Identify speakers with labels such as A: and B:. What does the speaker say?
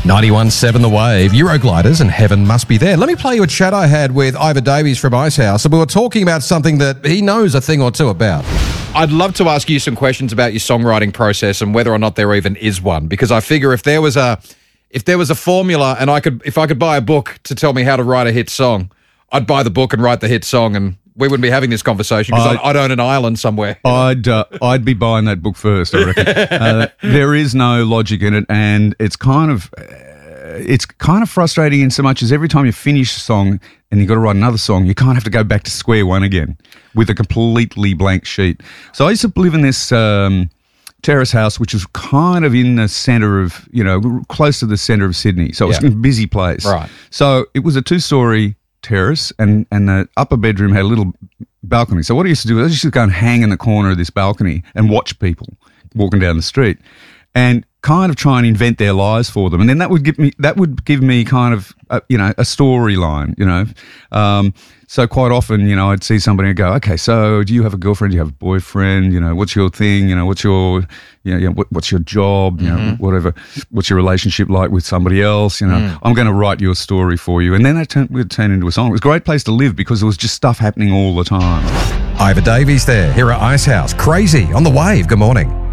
A: 91.7 The Wave, Eurogliders and Heaven Must Be There. Let me play you a chat I had with Ivor Davies from Icehouse, and we were talking about something that he knows a thing or two about. I'd love to ask you some questions about your songwriting process and whether or not there even is one, because I figure if there was a formula and if I could buy a book to tell me how to write a hit song, I'd buy the book and write the hit song, and we wouldn't be having this conversation because I'd own an island somewhere.
B: I'd be buying that book first, I reckon. There is no logic in it, and it's kind of frustrating in so much as every time you finish a song and you've got to write another song, you kind of have to go back to square one again with a completely blank sheet. So I used to live in this terrace house, which was kind of in the centre of, close to the centre of Sydney. So it was a busy place.
A: Right.
B: So it was a 2-story terrace, and the upper bedroom had a little balcony. So what I used to do was I used to go and hang in the corner of this balcony and watch people walking down the street and kind of try and invent their lives for them. And then that would give me kind of a storyline, so quite often, I'd see somebody and go, okay, so do you have a girlfriend? Do you have a boyfriend? What's your thing? What's your, what's your job? Whatever. What's your relationship like with somebody else? I'm going to write your story for you. And then it would turn into a song. It was a great place to live because there was just stuff happening all the time.
A: Ivor Davies there, here at Icehouse. Crazy on The Wave. Good morning.